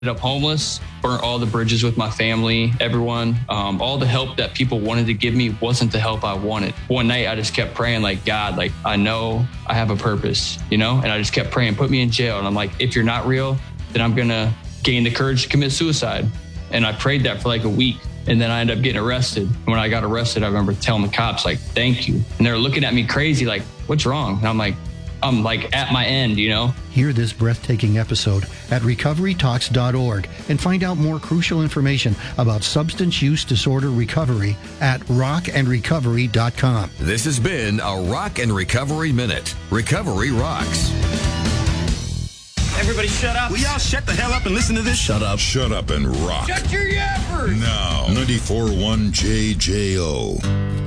Ended up homeless, burnt all the bridges with my family, everyone. All the help that people wanted to give me wasn't the help I wanted. One night I just kept praying like, God, like, I know I have a purpose, you know? And I just kept praying, put me in jail. And I'm like, if you're not real, then I'm gonna gain the courage to commit suicide. And I prayed that for like a week. And then I ended up getting arrested. When I got arrested, I remember telling the cops, like, thank you. And they were looking at me crazy, like, what's wrong? And I'm like at my end, you know? Hear this breathtaking episode at recoverytalks.org and find out more crucial information about substance use disorder recovery at rockandrecovery.com. This has been a Rock and Recovery Minute. Recovery rocks. Everybody shut up. Will y'all shut the hell up and listen to this? Shut up. Shut up and rock. Shut your yappers. Now, 94.1 JJO.